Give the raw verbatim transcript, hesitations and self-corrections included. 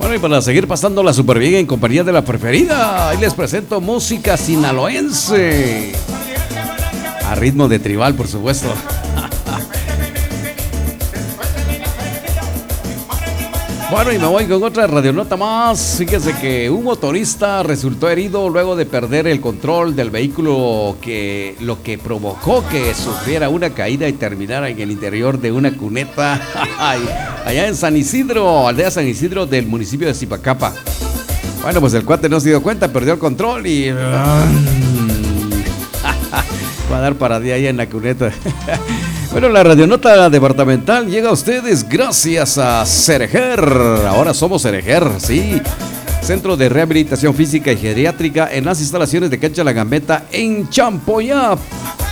Bueno, y para seguir pasándola súper bien en compañía de la preferida, ahí les presento música sinaloense. A ritmo de tribal, por supuesto. Bueno, y me voy con otra radionota más. Fíjense que un motorista resultó herido luego de perder el control del vehículo, que lo que provocó que sufriera una caída y terminara en el interior de una cuneta allá en San Isidro, aldea San Isidro del municipio de Zipacapa. Bueno, pues el cuate no se dio cuenta, perdió el control y va a dar paradía ahí en la cuneta. Bueno, la radionota departamental llega a ustedes gracias a Cerejer. Ahora somos Cerejer, sí. Centro de Rehabilitación Física y Geriátrica en las instalaciones de Cancha La Gambeta en Champoyá.